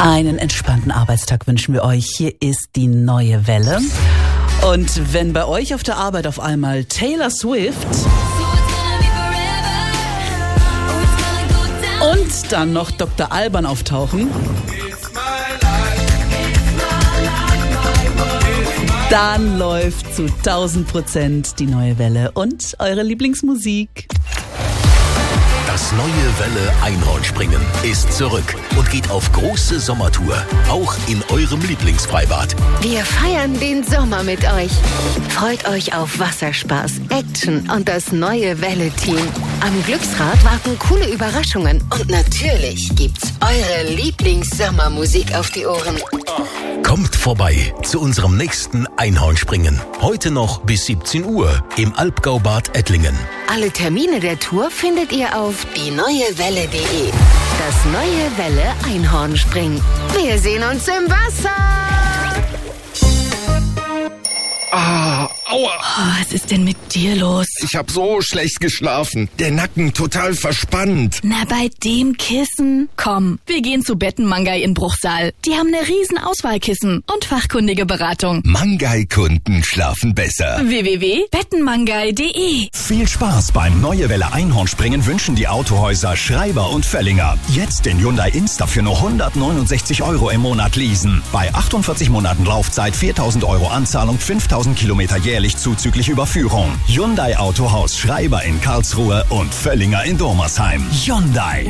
Einen entspannten Arbeitstag wünschen wir euch. Hier ist die neue Welle. Und wenn bei euch auf der Arbeit auf einmal Taylor Swift und dann noch Dr. Alban auftauchen, dann läuft zu 1000% die neue Welle und eure Lieblingsmusik. Das neue Welle Einhornspringen ist zurück und geht auf große Sommertour, auch in eurem Lieblingsfreibad. Wir feiern den Sommer mit euch. Freut euch auf Wasserspaß, Action und das neue Welle-Team. Am Glücksrad warten coole Überraschungen und natürlich gibt's eure Lieblings-Sommermusik auf die Ohren. Kommt vorbei zu unserem nächsten Einhornspringen. Heute noch bis 17 Uhr im Albgaubad Ettlingen. Alle Termine der Tour findet ihr auf dieneuewelle.de. Das neue Welle Einhornspringen. Wir sehen uns im Wasser. Ah, aua. Oh, was ist denn mit dir los? Ich hab so schlecht geschlafen. Der Nacken total verspannt. Na, bei dem Kissen. Komm, wir gehen zu Bettenmangai in Bruchsal. Die haben eine riesen Auswahlkissen und fachkundige Beratung. Mangai-Kunden schlafen besser. www.bettenmangai.de. Viel Spaß beim Neue Welle Einhornspringen wünschen die Autohäuser Schreiber und Völlinger. Jetzt den Hyundai Insta für nur 169 € im Monat leasen. Bei 48 Monaten Laufzeit, 4.000 € Anzahlung, 5.000 Kilometer jährlich zuzüglich Überführung. Hyundai Autohaus Schreiber in Karlsruhe und Völlinger in Dormersheim. Hyundai.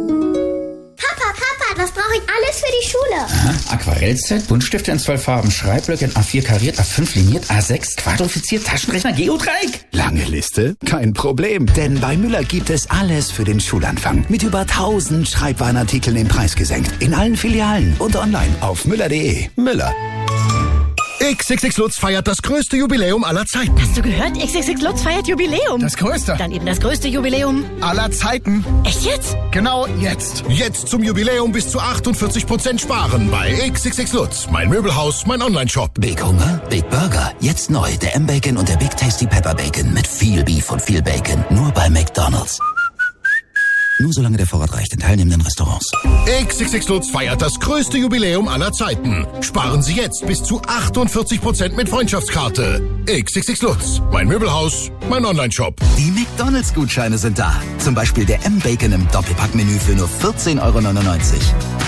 Papa, was brauche ich alles für die Schule? Aha, Aquarellset, Buntstifte in 12 Farben, Schreibblöcke in A4 kariert, A5 liniert, A6 quadrifiziert, Taschenrechner, Geodreieck. Lange Liste? Kein Problem, denn bei Müller gibt es alles für den Schulanfang. Mit über 1000 Schreibwarenartikeln im Preis gesenkt. In allen Filialen und online auf müller.de. Müller. XXX Lutz feiert das größte Jubiläum aller Zeiten. Hast du gehört? XXX Lutz feiert Jubiläum. Das größte? Dann eben das größte Jubiläum aller Zeiten. Echt jetzt? Genau jetzt. Jetzt zum Jubiläum bis zu 48% sparen bei XXX Lutz. Mein Möbelhaus, mein Onlineshop. Big Hunger, Big Burger. Jetzt neu der M-Bacon und der Big Tasty Pepper Bacon mit viel Beef und viel Bacon. Nur bei McDonald's. Nur solange der Vorrat reicht in teilnehmenden Restaurants. XXX Lutz feiert das größte Jubiläum aller Zeiten. Sparen Sie jetzt bis zu 48% mit Freundschaftskarte. XXX Lutz. Mein Möbelhaus, mein Onlineshop. Die McDonald's-Gutscheine sind da. Zum Beispiel der M-Bacon im Doppelpackmenü für nur 14,99 €.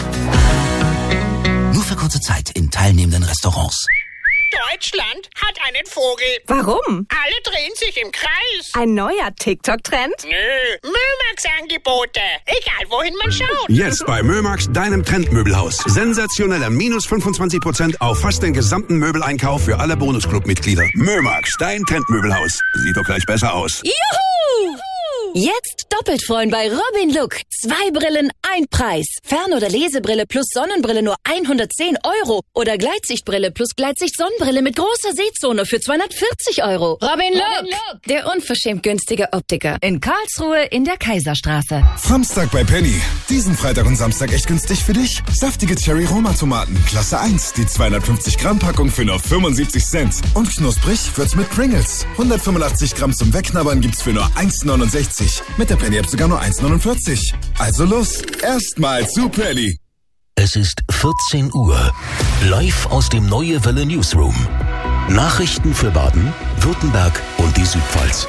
Nur für kurze Zeit in teilnehmenden Restaurants. Deutschland hat einen Vogel. Warum? Alle drehen sich im Kreis. Ein neuer TikTok-Trend? Nö, Mömax-Angebote. Egal, wohin man schaut. Jetzt bei Mömax, deinem Trendmöbelhaus. Sensationelle minus 25% auf fast den gesamten Möbeleinkauf für alle Bonusclub-Mitglieder. Mömax, dein Trendmöbelhaus. Sieht doch gleich besser aus. Juhu! Jetzt doppelt freuen bei Robin Look. 2 Brillen, 1 Preis. Fern- oder Lesebrille plus Sonnenbrille nur 110 €. Oder Gleitsichtbrille plus Gleitsicht-Sonnenbrille mit großer Sehzone für 240 €. Robin Look, der unverschämt günstige Optiker. In Karlsruhe in der Kaiserstraße. Samstag bei Penny. Diesen Freitag und Samstag echt günstig für dich. Saftige Cherry-Roma-Tomaten, Klasse 1. Die 250 Gramm Packung für nur 75 Cent. Und knusprig wird's mit Pringles. 185 Gramm zum Wegknabbern gibt's für nur 1,69. Mit der Penny-App sogar nur 1,49. Also los, erstmal zu Penny. Es ist 14 Uhr. Live aus dem Neue Welle Newsroom. Nachrichten für Baden, Württemberg und die Südpfalz.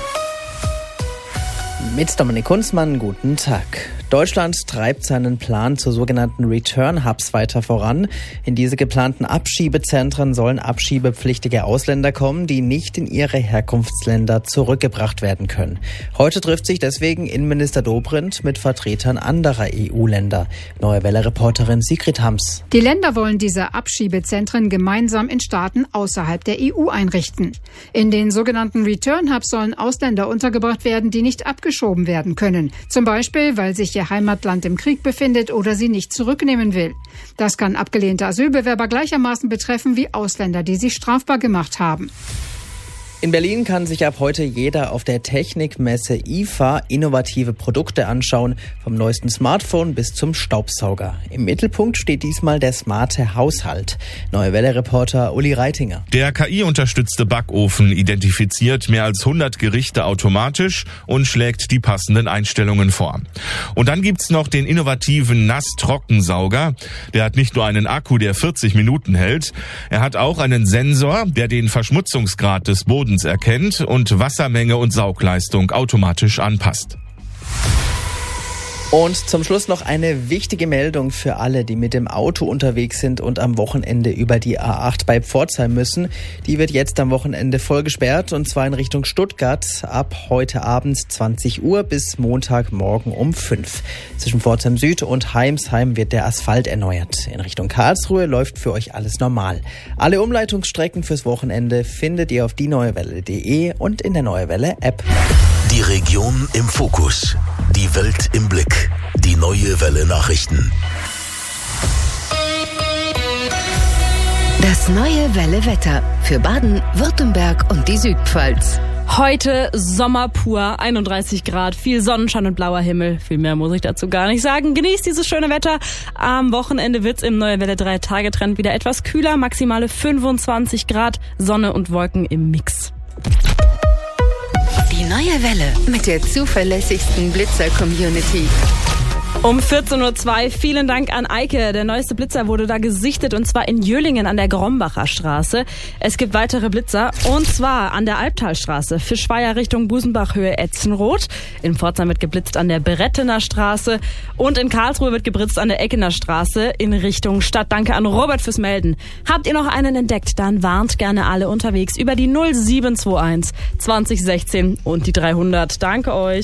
Mit Dominik Kunzmann, guten Tag. Deutschland treibt seinen Plan zu sogenannten Return-Hubs weiter voran. In diese geplanten Abschiebezentren sollen abschiebepflichtige Ausländer kommen, die nicht in ihre Herkunftsländer zurückgebracht werden können. Heute trifft sich deswegen Innenminister Dobrindt mit Vertretern anderer EU-Länder. Neue Welle-Reporterin Sigrid Hams. Die Länder wollen diese Abschiebezentren gemeinsam in Staaten außerhalb der EU einrichten. In den sogenannten Return-Hubs sollen Ausländer untergebracht werden, die nicht abgeschoben werden können. Zum Beispiel, weil sich ihr Heimatland im Krieg befindet oder sie nicht zurücknehmen will. Das kann abgelehnte Asylbewerber gleichermaßen betreffen wie Ausländer, die sich strafbar gemacht haben. In Berlin kann sich ab heute jeder auf der Technikmesse IFA innovative Produkte anschauen, vom neuesten Smartphone bis zum Staubsauger. Im Mittelpunkt steht diesmal der smarte Haushalt. Neue Welle-Reporter Uli Reitinger. Der KI-unterstützte Backofen identifiziert mehr als 100 Gerichte automatisch und schlägt die passenden Einstellungen vor. Und dann gibt's noch den innovativen Nass-Trockensauger. Der hat nicht nur einen Akku, der 40 Minuten hält, er hat auch einen Sensor, der den Verschmutzungsgrad des Bodens erkennt und Wassermenge und Saugleistung automatisch anpasst. Und zum Schluss noch eine wichtige Meldung für alle, die mit dem Auto unterwegs sind und am Wochenende über die A8 bei Pforzheim müssen. Die wird jetzt am Wochenende voll gesperrt, und zwar in Richtung Stuttgart ab heute Abend 20 Uhr bis Montagmorgen um 5. Zwischen Pforzheim Süd und Heimsheim wird der Asphalt erneuert. In Richtung Karlsruhe läuft für euch alles normal. Alle Umleitungsstrecken fürs Wochenende findet ihr auf dieneuewelle.de und in der Neue Welle App. Die Region im Fokus. Die Welt im Blick. Die Neue Welle Nachrichten. Das Neue Welle Wetter für Baden, Württemberg und die Südpfalz. Heute Sommer pur, 31 Grad, viel Sonnenschein und blauer Himmel. Viel mehr muss ich dazu gar nicht sagen. Genießt dieses schöne Wetter. Am Wochenende wird's im Neue Welle 3-Tage-Trend wieder etwas kühler. Maximale 25 Grad, Sonne und Wolken im Mix. Die Neue Welle mit der zuverlässigsten Blitzer-Community. Um 14.02 Uhr, vielen Dank an Eike. Der neueste Blitzer wurde da gesichtet, und zwar in Jöhlingen an der Grombacher Straße. Es gibt weitere Blitzer, und zwar an der Albtalstraße, Fischweier Richtung Busenbach-Höhe Etzenroth. In Pforzheim wird geblitzt an der Brettener Straße und in Karlsruhe wird geblitzt an der Eckener Straße in Richtung Stadt. Danke an Robert fürs Melden. Habt ihr noch einen entdeckt, dann warnt gerne alle unterwegs über die 0721 2016 und die 300. Danke euch.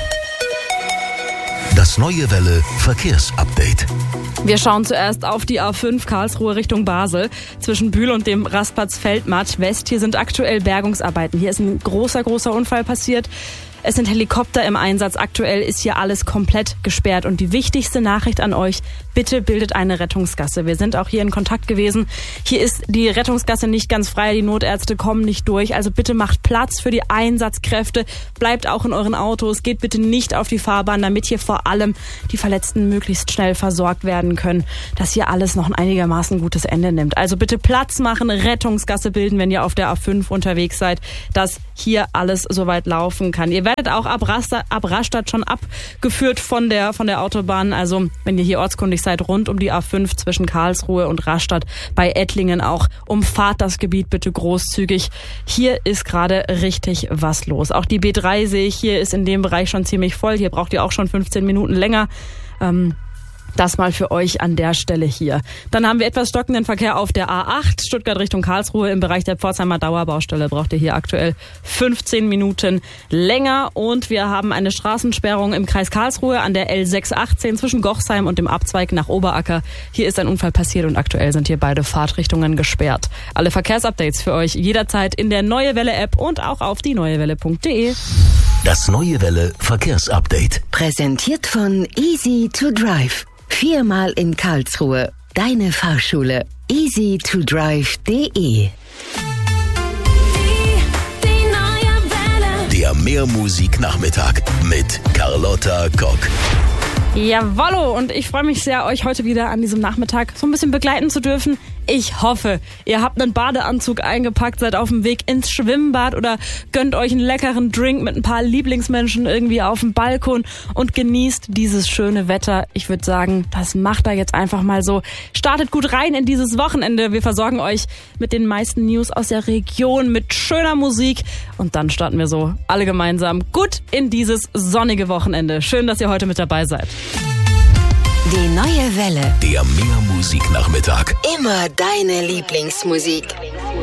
Das Neue Welle Verkehrsupdate. Wir schauen zuerst auf die A5 Karlsruhe Richtung Basel. Zwischen Bühl und dem Rastplatz Feldmatt West. Hier sind aktuell Bergungsarbeiten. Hier ist ein großer Unfall passiert. Es sind Helikopter im Einsatz. Aktuell ist hier alles komplett gesperrt. Und die wichtigste Nachricht an euch: Bitte bildet eine Rettungsgasse. Wir sind auch hier in Kontakt gewesen. Hier ist die Rettungsgasse nicht ganz frei. Die Notärzte kommen nicht durch. Also bitte macht Platz für die Einsatzkräfte. Bleibt auch in euren Autos. Geht bitte nicht auf die Fahrbahn, damit hier vor allem die Verletzten möglichst schnell versorgt werden können. Dass hier alles noch ein einigermaßen gutes Ende nimmt. Also bitte Platz machen, Rettungsgasse bilden, wenn ihr auf der A5 unterwegs seid, dass hier alles soweit laufen kann. Ihr werdet auch ab Rastatt schon abgeführt von der Autobahn. Also wenn ihr hier ortskundig seid, rund um die A5 zwischen Karlsruhe und Rastatt bei Ettlingen auch, umfahrt das Gebiet bitte großzügig. Hier ist gerade richtig was los. Auch die B3 sehe ich, hier ist in dem Bereich schon ziemlich voll. Hier braucht ihr auch schon 15 Minuten länger. Das mal für euch an der Stelle hier. Dann haben wir etwas stockenden Verkehr auf der A8, Stuttgart Richtung Karlsruhe. Im Bereich der Pforzheimer Dauerbaustelle braucht ihr hier aktuell 15 Minuten länger. Und wir haben eine Straßensperrung im Kreis Karlsruhe an der L618 zwischen Gochsheim und dem Abzweig nach Oberacker. Hier ist ein Unfall passiert und aktuell sind hier beide Fahrtrichtungen gesperrt. Alle Verkehrsupdates für euch jederzeit in der Neue Welle App und auch auf dieneuewelle.de. Das Neue Welle Verkehrsupdate. Präsentiert von Easy to Drive. 4-mal in Karlsruhe. Deine Fahrschule. easy2drive.de. Der Mehrmusik-Nachmittag mit Carlotta Kock. Jawollo, und ich freue mich sehr, euch heute wieder an diesem Nachmittag so ein bisschen begleiten zu dürfen. Ich hoffe, ihr habt einen Badeanzug eingepackt, seid auf dem Weg ins Schwimmbad oder gönnt euch einen leckeren Drink mit ein paar Lieblingsmenschen irgendwie auf dem Balkon und genießt dieses schöne Wetter. Ich würde sagen, das macht da jetzt einfach mal so. Startet gut rein in dieses Wochenende. Wir versorgen euch mit den meisten News aus der Region, mit schöner Musik, und dann starten wir so alle gemeinsam gut in dieses sonnige Wochenende. Schön, dass ihr heute mit dabei seid. Die Neue Welle. Der Mehrmusik-Nachmittag. Immer deine Lieblingsmusik.